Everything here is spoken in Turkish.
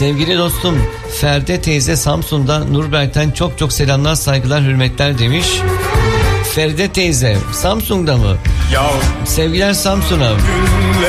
Sevgili dostum Feride teyze Samsun'da Nurberk'ten çok çok selamlar, saygılar, hürmetler demiş. Feride teyze Samsun'da mı? Sevgiler Samsun'a.